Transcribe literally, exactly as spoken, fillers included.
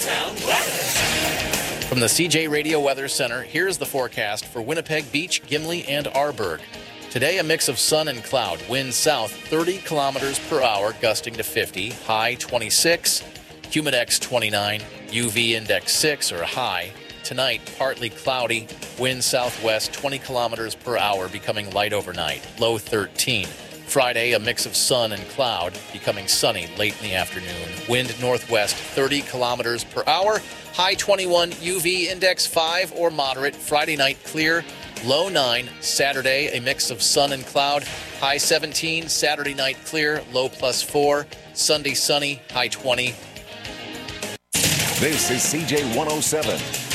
Sound weather. From the C J Radio Weather Center, here's the forecast for Winnipeg Beach, Gimli, and Arborg. Today, a mix of sun and cloud. Wind south thirty kilometers per hour, gusting to fifty. High twenty-six. Humidex twenty-nine. U V index six or high. Tonight, partly cloudy. Wind southwest twenty kilometers per hour, becoming light overnight. Low thirteen. Friday, a mix of sun and cloud, becoming sunny late in the afternoon. Wind northwest thirty kilometers per hour. High twenty-one. U V index five or moderate. Friday night clear. Low nine. Saturday, a mix of sun and cloud. High seventeen. Saturday night clear. Low plus four. Sunday sunny. High twenty. This is C J one oh seven.